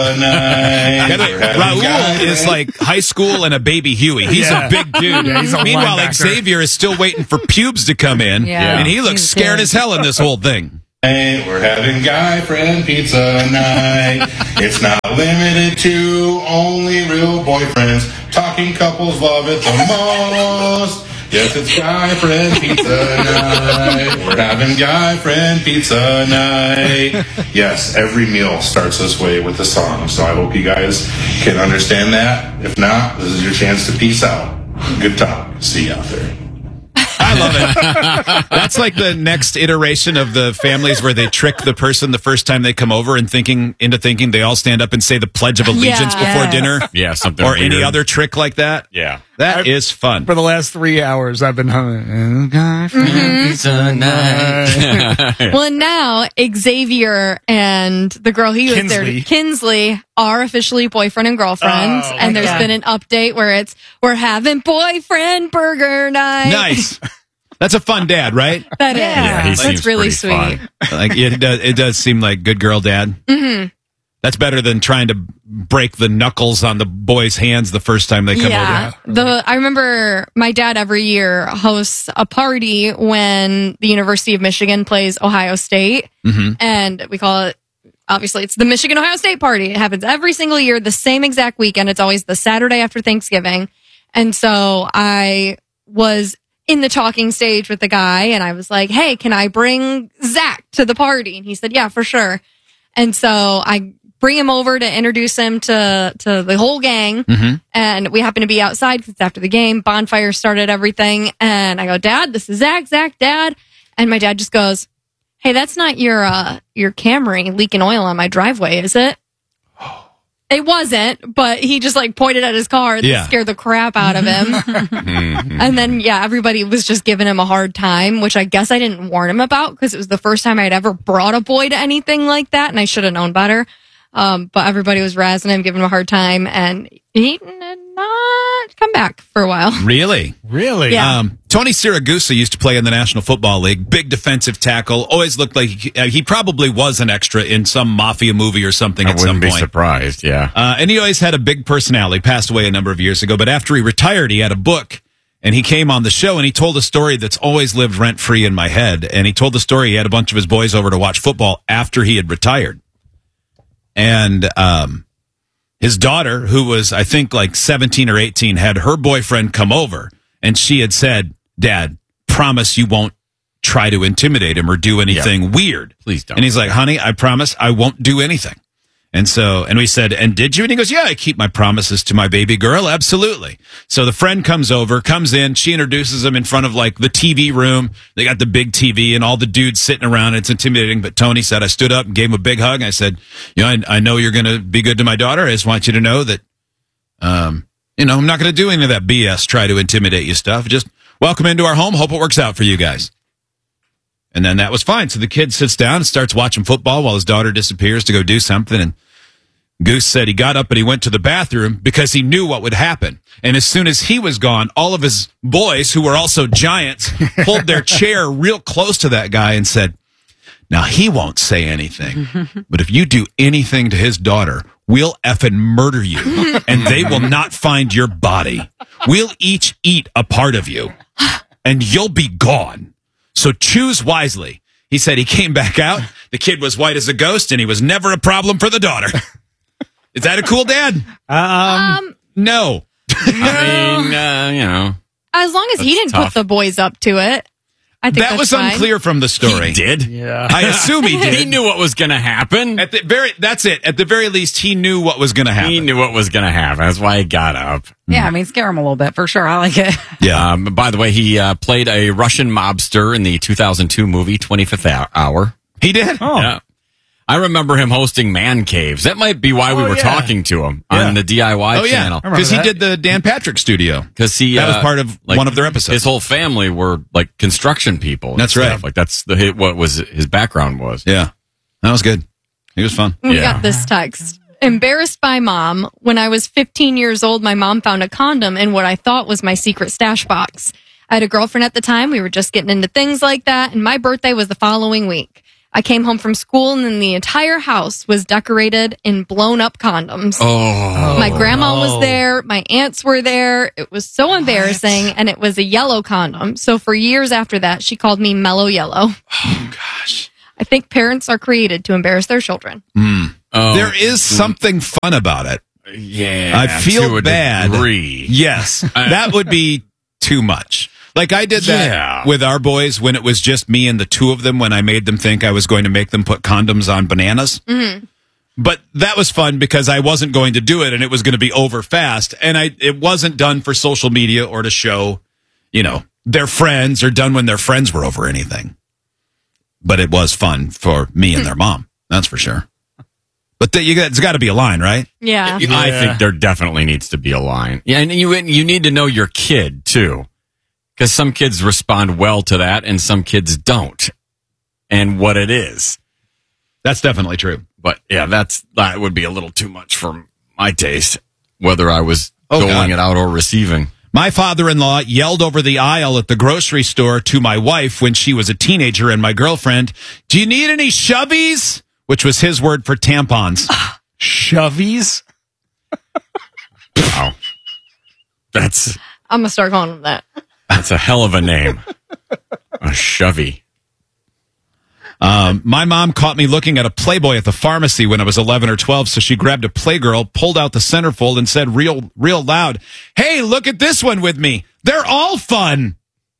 Raul is like high school and a baby Huey. He's a big dude. Yeah, he's a Meanwhile, linebacker. Xavier is still waiting for pubes to come in, and he looks scared as hell in this whole thing. Hey, we're having guy friend pizza night. It's not limited to only real boyfriends. Talking couples love it the most. Yes, it's guy friend pizza night. We're having guy friend pizza night. Yes, every meal starts this way with a song. So I hope you guys can understand that. If not, this is your chance to peace out. Good talk. See you out there. I love it. That's like the next iteration of the families where they trick the person the first time they come over and thinking they all stand up and say the Pledge of Allegiance before dinner. Yeah, something or weird. any other trick like that. Yeah. That is fun. For the last 3 hours, I've been humming. Well, and now Xavier and the girl he was there, Kinsley, are officially boyfriend and girlfriend. And there's been an update where we're having boyfriend burger night. Nice. That's a fun dad, right? That is. Yeah, he That's seems really pretty sweet. fun. Like it does seem like good girl dad. Mm-hmm. That's better than trying to break the knuckles on the boys' hands the first time they come over. I remember my dad every year hosts a party when the University of Michigan plays Ohio State. Mm-hmm. And we call it, obviously, it's the Michigan Ohio State party. It happens every single year, the same exact weekend. It's always the Saturday after Thanksgiving. And so I was in the talking stage with the guy and I was like, hey, can I bring Zach to the party? And he said, yeah, for sure. And so I bring him over to introduce him to the whole gang. Mm-hmm. And we happen to be outside because it's after the game. Bonfire started everything. And I go, Dad, this is Zach, Dad. And my dad just goes, hey, that's not your Camry leaking oil on my driveway, is it? It wasn't, but he just like pointed at his car that scared the crap out of him. And then, everybody was just giving him a hard time, which I guess I didn't warn him about because it was the first time I'd ever brought a boy to anything like that. And I should have known better. But everybody was razzing him, giving him a hard time. And he did not come back for a while. Really? Really? Yeah. Tony Siragusa used to play in the National Football League. Big defensive tackle. Always looked like he probably was an extra in some mafia movie or something at some point. I wouldn't be surprised, yeah. And he always had a big personality. Passed away a number of years ago. But after he retired, he had a book. And he came on the show and he told a story that's always lived rent-free in my head. And he told the story he had a bunch of his boys over to watch football after he had retired. And his daughter, who was, I think, like 17 or 18, had her boyfriend come over. And she had said, Dad, promise you won't try to intimidate him or do anything weird. Please don't. And he's like, honey, I promise I won't do anything. And we said, and did you? And he goes, yeah, I keep my promises to my baby girl. Absolutely. So the friend comes in, she introduces him in front of like the TV room. They got the big TV and all the dudes sitting around. It's intimidating. But Tony said, I stood up and gave him a big hug. And I said, I know you're going to be good to my daughter. I just want you to know that, I'm not going to do any of that BS, try to intimidate you stuff. Just welcome into our home. Hope it works out for you guys. And then that was fine. So the kid sits down and starts watching football while his daughter disappears to go do something. And Goose said he got up and he went to the bathroom because he knew what would happen. And as soon as he was gone, all of his boys, who were also giants, pulled their chair real close to that guy and said, now he won't say anything, but if you do anything to his daughter, we'll effing murder you and they will not find your body. We'll each eat a part of you and you'll be gone. So choose wisely. He said he came back out. The kid was white as a ghost and he was never a problem for the daughter. Is that a cool dad? No. I mean, As long as he didn't put the boys up to it. I think that was fine. unclear from the story. He did? Yeah. I assume he did. He knew what was going to happen. That's it. At the very least, he knew what was going to happen. He knew what was going to happen. That's why he got up. Yeah, I mean, scare him a little bit, for sure. I like it. Yeah. By the way, he played a Russian mobster in the 2002 movie 25th Hour. He did? Oh. Yeah. I remember him hosting man caves. That might be why we were talking to him on the DIY channel. Because he did the Dan Patrick Studio. Because that was part of one of their episodes. His whole family were like construction people. That's right. Like that's what was his background was. Yeah, that was good. He was fun. We got this text. Embarrassed by mom. When I was 15 years old, my mom found a condom in what I thought was my secret stash box. I had a girlfriend at the time. We were just getting into things like that, and my birthday was the following week. I came home from school and then the entire house was decorated in blown up condoms. Oh. My grandma was there. My aunts were there. It was so embarrassing. And it was a yellow condom. So for years after that, she called me Mellow Yellow. Oh, gosh. I think parents are created to embarrass their children. There is something fun about it. Yeah. I feel to a bad. degree. Yes. That would be too much. Like I did that with our boys when it was just me and the two of them when I made them think I was going to make them put condoms on bananas. Mm-hmm. But that was fun because I wasn't going to do it and it was going to be over fast. And it wasn't done for social media or to show, their friends or done when their friends were over anything. But it was fun for me and their mom. That's for sure. But it's got to be a line, right? Yeah. I think there definitely needs to be a line. Yeah, and you need to know your kid, too. Because some kids respond well to that and some kids don't. And what it is. That's definitely true. But yeah, that would be a little too much for my taste, whether I was doling it out or receiving. My father-in-law yelled over the aisle at the grocery store to my wife when she was a teenager and my girlfriend, "Do you need any shovies?" Which was his word for tampons. Shovies? Wow. I'm going to start calling them that. That's a hell of a name. A shovey. My mom caught me looking at a Playboy at the pharmacy when I was 11 or 12, so she grabbed a Playgirl, pulled out the centerfold, and said real loud, "Hey, look at this one with me. They're all fun."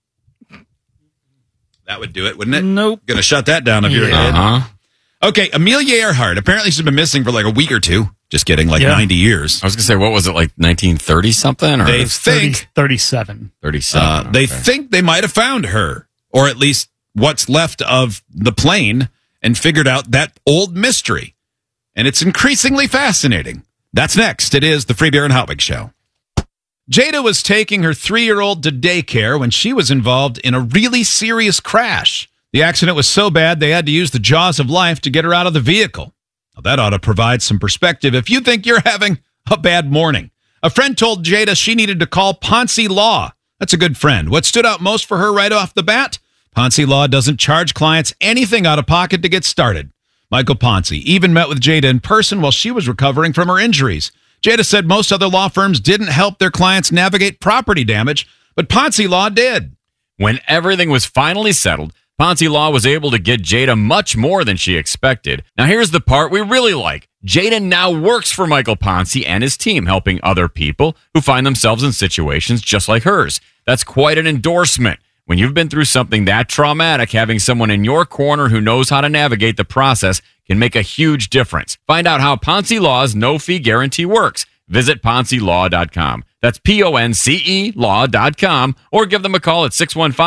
That would do it, wouldn't it? Nope. Gonna shut that down if you're a kid. Uh-huh. Okay, Amelia Earhart. Apparently she's been missing for like a week or two. Just kidding, 90 years. I was going to say, what was it, like 1930 something? Or They think 37. 37. They think they might have found her, or at least what's left of the plane, and figured out that old mystery. And it's increasingly fascinating. That's next. It is the Free Beer and Hot Wig Show. Jada was taking her 3-year-old to daycare when she was involved in a really serious crash. The accident was so bad they had to use the jaws of life to get her out of the vehicle. Now, that ought to provide some perspective if you think you're having a bad morning. A friend told Jada she needed to call Ponzi Law. That's a good friend. What stood out most for her right off the bat? Ponzi Law doesn't charge clients anything out of pocket to get started. Michael Ponzi even met with Jada in person while she was recovering from her injuries. Jada said most other law firms didn't help their clients navigate property damage, but Ponzi Law did. When everything was finally settled, Ponzi Law was able to get Jada much more than she expected. Now here's the part we really like. Jada now works for Michael Ponzi and his team, helping other people who find themselves in situations just like hers. That's quite an endorsement. When you've been through something that traumatic, having someone in your corner who knows how to navigate the process can make a huge difference. Find out how Ponzi Law's no-fee guarantee works. Visit PonziLaw.com. That's PONCE Law.com, or give them a call at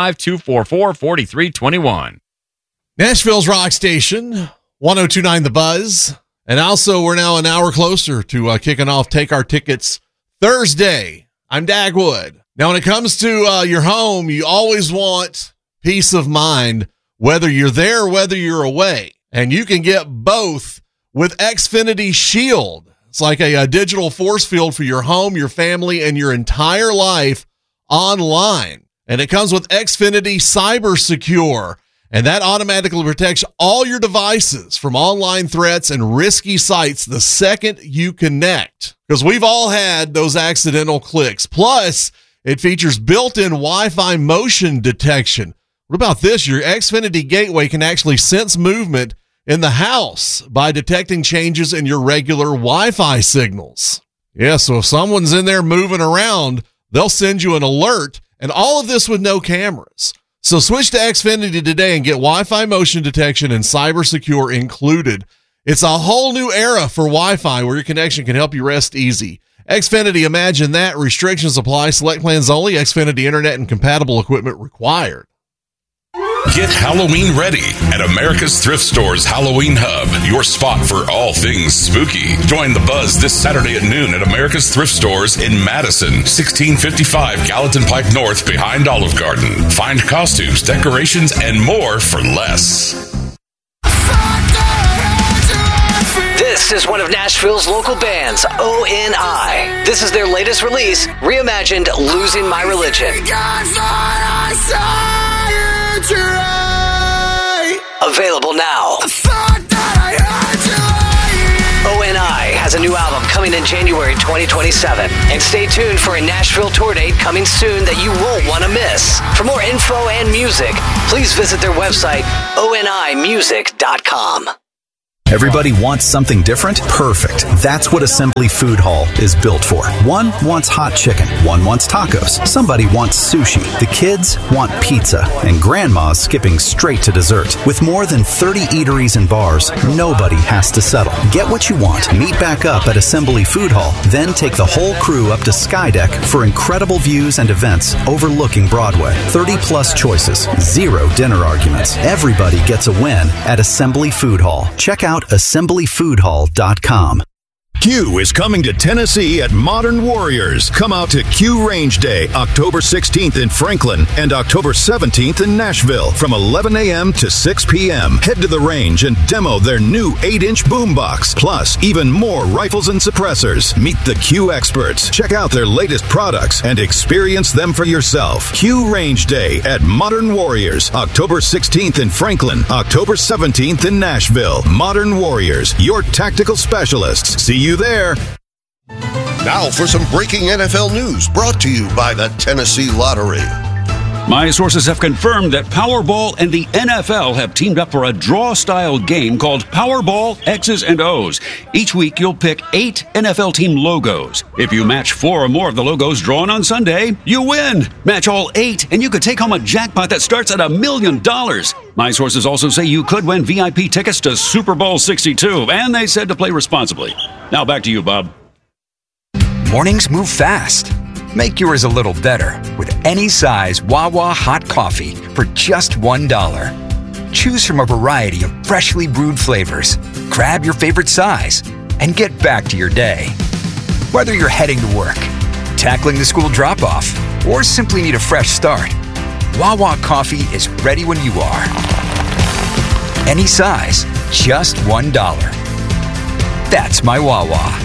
615-244-4321. Nashville's Rock Station, 1029 The Buzz. And also, we're now an hour closer to kicking off Take Our Tickets Thursday. I'm Dagwood. Now, when it comes to your home, you always want peace of mind, whether you're there or whether you're away. And you can get both with Xfinity Shield. It's like a digital force field for your home, your family, and your entire life online. And it comes with Xfinity Cyber Secure. And that automatically protects all your devices from online threats and risky sites the second you connect. Because we've all had those accidental clicks. Plus, it features built-in Wi-Fi motion detection. What about this? Your Xfinity Gateway can actually sense movement in the house by detecting changes in your regular Wi-Fi signals. Yeah, so if someone's in there moving around, they'll send you an alert, and all of this with no cameras. So switch to Xfinity today and get Wi-Fi motion detection and Cyber Secure included. It's a whole new era for Wi-Fi where your connection can help you rest easy. Xfinity, imagine that. Restrictions apply. Select plans only. Xfinity Internet and compatible equipment required. Get Halloween ready at America's Thrift Store's Halloween Hub, your spot for all things spooky. Join the buzz this Saturday at noon at America's Thrift Stores in Madison, 1655 Gallatin Pike North behind Olive Garden. Find costumes, decorations, and more for less. This is one of Nashville's local bands, ONI. This is their latest release, reimagined Losing My Religion. Available now. ONI has a new album coming in January 2027. And stay tuned for a Nashville tour date coming soon that you won't want to miss. For more info and music, please visit their website, onimusic.com. Everybody wants something different? Perfect. That's what Assembly Food Hall is built for. One wants hot chicken. One wants tacos. Somebody wants sushi. The kids want pizza. And Grandma's skipping straight to dessert. With more than 30 eateries and bars, nobody has to settle. Get what you want. Meet back up at Assembly Food Hall. Then take the whole crew up to Skydeck for incredible views and events overlooking Broadway. 30-plus choices. Zero dinner arguments. Everybody gets a win at Assembly Food Hall. Check out assemblyfoodhall.com. Q is coming to Tennessee at Modern Warriors. Come out to Q Range Day, October 16th in Franklin and October 17th in Nashville from 11 a.m. to 6 p.m. Head to the range and demo their new 8-inch boombox, plus even more rifles and suppressors. Meet the Q experts, check out their latest products, and experience them for yourself. Q Range Day at Modern Warriors, October 16th in Franklin, October 17th in Nashville. Modern Warriors, your tactical specialists. See you there. Now for some breaking NFL news brought to you by the Tennessee Lottery. My sources have confirmed that Powerball and the NFL have teamed up for a draw-style game called Powerball X's and O's. Each week, you'll pick 8 NFL team logos. If you match 4 or more of the logos drawn on Sunday, you win. Match all 8, and you could take home a jackpot that starts at $1 million. My sources also say you could win VIP tickets to Super Bowl 62, and they said to play responsibly. Now back to you, Bob. Mornings move fast. Make yours a little better with any size Wawa hot coffee for just $1. Choose from a variety of freshly brewed flavors. Grab your favorite size and get back to your day. Whether you're heading to work, tackling the school drop-off, or simply need a fresh start, Wawa coffee is ready when you are. Any size, just $1. That's my Wawa.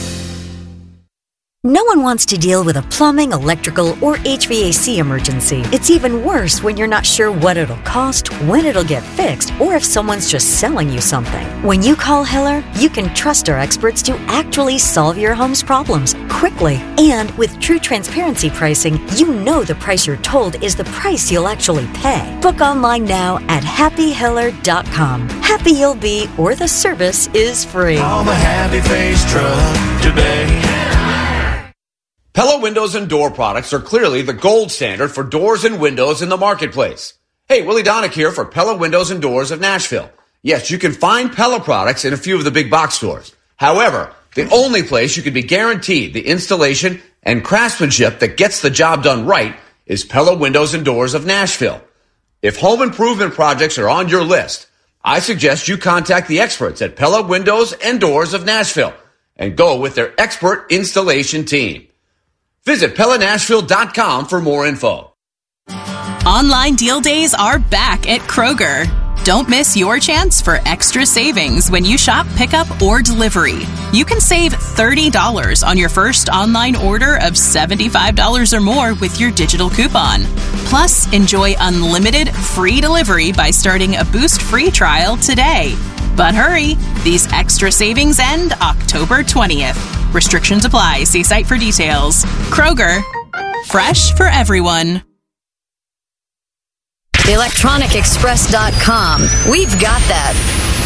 No one wants to deal with a plumbing, electrical, or HVAC emergency. It's even worse when you're not sure what it'll cost, when it'll get fixed, or if someone's just selling you something. When you call Hiller, you can trust our experts to actually solve your home's problems quickly. And with true transparency pricing, you know the price you're told is the price you'll actually pay. Book online now at happyhiller.com. Happy you'll be, or the service is free. Call the Happy Face Truck today. Pella Windows and Door products are clearly the gold standard for doors and windows in the marketplace. Hey, Willie Donick here for Pella Windows and Doors of Nashville. Yes, you can find Pella products in a few of the big box stores. However, the only place you can be guaranteed the installation and craftsmanship that gets the job done right is Pella Windows and Doors of Nashville. If home improvement projects are on your list, I suggest you contact the experts at Pella Windows and Doors of Nashville and go with their expert installation team. Visit PellaNashville.com for more info. Online deal days are back at Kroger. Don't miss your chance for extra savings when you shop pickup or delivery. You can save $30 on your first online order of $75 or more with your digital coupon. Plus, enjoy unlimited free delivery by starting a Boost free trial today. But hurry, these extra savings end October 20th. Restrictions apply. See site for details. Kroger, fresh for everyone. ElectronicExpress.com. We've got that.